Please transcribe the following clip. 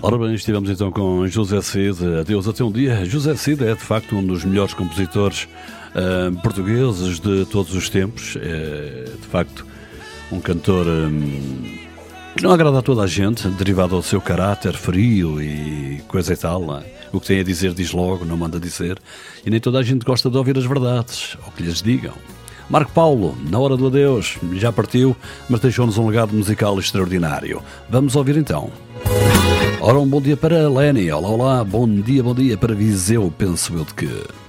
Ora bem, estivemos então com José Cid, adeus até um dia. José Cid é de facto um dos melhores compositores portugueses de todos os tempos. É de facto um cantor que não agrada a toda a gente, derivado do seu caráter frio e coisa e tal. Não é? O que tem a dizer diz logo, não manda dizer. E nem toda a gente gosta de ouvir as verdades, ou que lhes digam. Marco Paulo, na hora do adeus, já partiu, mas deixou-nos um legado musical extraordinário. Vamos ouvir então. Ora, um bom dia para Lenny. Olá, olá, bom dia para Viseu, penso eu de que...